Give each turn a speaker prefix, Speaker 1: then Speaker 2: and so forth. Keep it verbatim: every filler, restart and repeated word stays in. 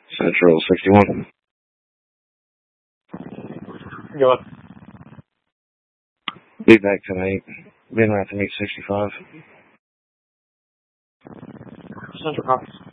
Speaker 1: Central sixty-one.
Speaker 2: Go on.
Speaker 1: Be back tonight. Been around to meet sixty-five.
Speaker 2: Central Conference.